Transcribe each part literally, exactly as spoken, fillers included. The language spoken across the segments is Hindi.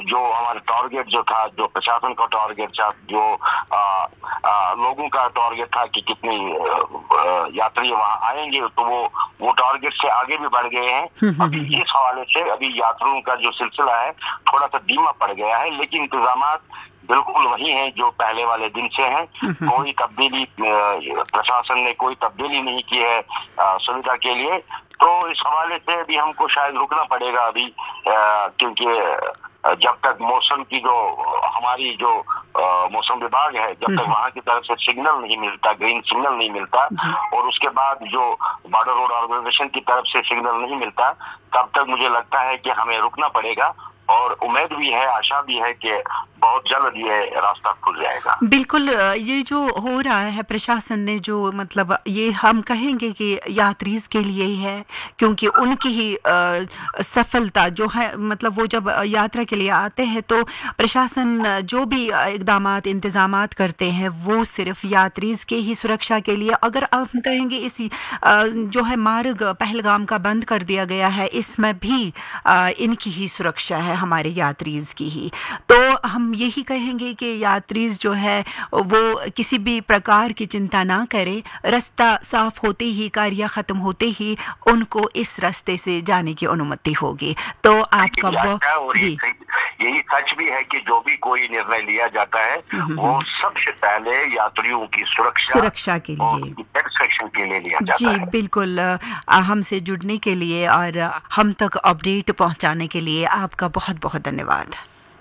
जो हमारे टारगेट जो था, जो प्रशासन का टारगेट था, जो आ, आ, लोगों का टारगेट था कि कितनी यात्री वहां आएंगे, तो वो वो टारगेट से आगे भी बढ़ गए हैं। अभी इस हवाले से अभी यात्रियों का जो सिलसिला है थोड़ा सा धीमा पड़ गया है, लेकिन इंतजामात बिल्कुल वही हैं जो पहले वाले दिन से हैं। कोई तब्दीली, प्रशासन ने कोई तब्दीली नहीं की है सुविधा के लिए। तो इस हवाले से अभी हमको शायद रुकना पड़ेगा अभी, क्योंकि जब तक मौसम की जो हमारी जो मौसम विभाग है, जब तक वहां की तरफ से सिग्नल नहीं मिलता, ग्रीन सिग्नल नहीं मिलता, और उसके बाद जो बॉर्डर रोड ऑर्गेनाइजेशन की तरफ से सिग्नल नहीं मिलता, तब तक मुझे लगता है कि हमें रुकना पड़ेगा। और उम्मीद भी है, आशा भी है कि बहुत जल्द ये रास्ता खुल जाएगा। बिल्कुल, ये जो हो रहा है प्रशासन ने जो मतलब ये हम कहेंगे कि यात्रीज के लिए ही है, क्योंकि उनकी ही आ, सफलता जो है, मतलब वो जब यात्रा के लिए आते हैं तो प्रशासन जो भी इकदामात इंतजामात करते हैं वो सिर्फ यात्रीज के ही सुरक्षा के लिए। अगर हम कहेंगे इसी आ, जो है मार्ग पहलगाम का बंद कर दिया गया है, इसमें भी आ, इनकी ही सुरक्षा है, हमारे यात्रीज की ही। तो हम यही कहेंगे कि यात्रीज जो है वो किसी भी प्रकार की चिंता ना करें, रास्ता साफ होते ही, कार्य खत्म होते ही उनको इस रास्ते से जाने की अनुमति होगी। तो आपका बहुत जी, यही सच भी है कि जो भी कोई निर्णय लिया जाता है वो सबसे पहले यात्रियों की सुरक्षा सुरक्षा के लिए, सेक्शन के लिए लिया जाता जी, है। बिल्कुल। हमसे जुड़ने के लिए और हम तक अपडेट पहुंचाने के लिए आपका बहुत बहुत धन्यवाद।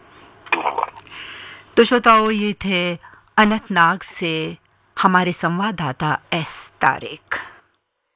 तो श्रोताओं, ये थे अनंतनाग से हमारे संवाददाता एस तारिक।